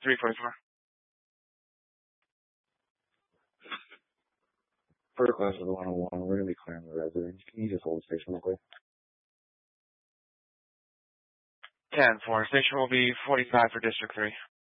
344. For request of the 101, we're going to be clearing the residence. Can you just hold the station real quick? 10-4. Station will be 45 for District 3.